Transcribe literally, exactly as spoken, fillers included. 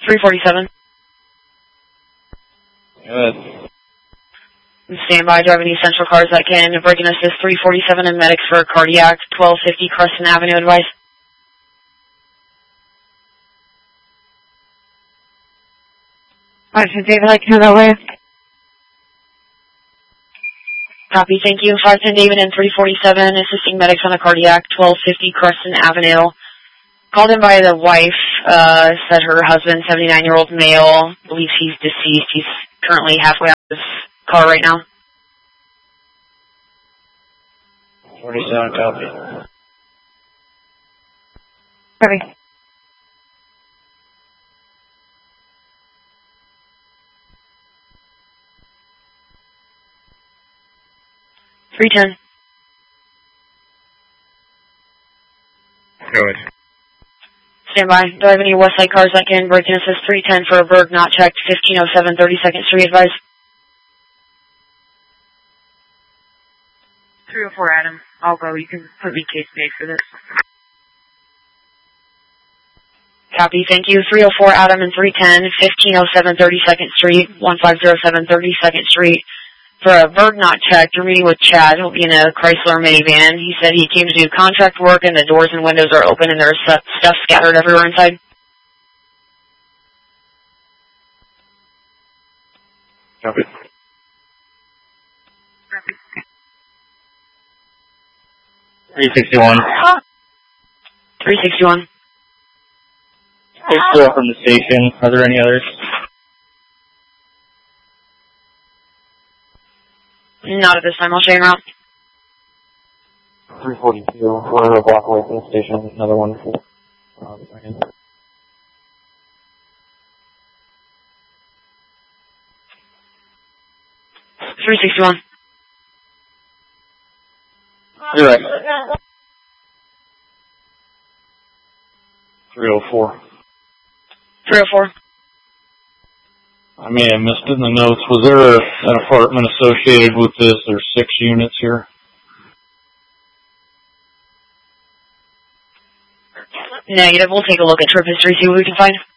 three forty-seven. Good. Stand by, driving East Central cars that can. Breaking assist three forty-seven and medics for cardiac, twelve fifty Crescent Avenue advice. Alright, so David, I can head that way. Copy, thank you. five ten David and three forty-seven, assisting medics on a cardiac, twelve fifty Crescent Avenue. Called in by the wife, uh, said her husband, seventy-nine-year-old male, believes he's deceased. He's currently halfway out of his car right now. forty-seven, copy. Copy. three ten. Good. Stand by. Do I have any Westside cars that can break in assist three ten for a Berg not checked, fifteen oh seven thirty-second Street advice? three oh four, Adam. I'll go. You can put me case made for this. Copy, thank you. three oh four Adam and three ten, fifteen oh seven thirty-second Street, one five oh seven thirty-second Street. For a Berg not checked, you're meeting with Chad. He'll be in a Chrysler minivan. He said he came to do contract work and the doors and windows are open and there's stuff scattered everywhere inside. Copy. three sixty-one. three sixty-one. Hey, still from the station. Are there any others? Not at this time. I'll show you around. three forty-two. We're a block away from the station. Another one for uh, Brian. three sixty-one. You're right. three oh four. three oh four. I may have missed it in the notes. Was there a, an apartment associated with this? There's six units here. Negative. We'll take a look at trip history, see what we can find.